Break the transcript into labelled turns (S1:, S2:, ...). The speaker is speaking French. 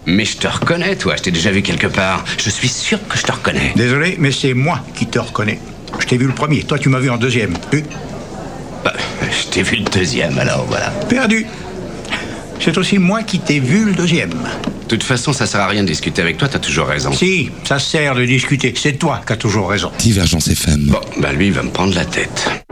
S1: Mais je te reconnais, toi. Je t'ai déjà vu quelque part. Je suis sûr que je te reconnais.
S2: Désolé, mais c'est moi qui te reconnais. Je t'ai vu le premier. Toi, tu m'as vu en deuxième.
S1: Bah, je t'ai vu le deuxième, alors voilà.
S2: Perdu. C'est aussi moi qui t'ai vu le deuxième.
S1: De toute façon, ça sert à rien de discuter avec toi, t'as toujours raison.
S2: Si, ça sert de discuter. C'est toi qui as toujours raison.
S3: Divergence FM.
S1: Bon, bah lui, il va me prendre la tête.